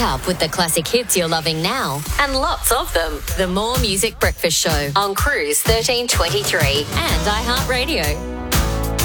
up with the classic hits you're loving now, and lots of them. The More Music Breakfast Show on Cruise 1323 and iHeartRadio.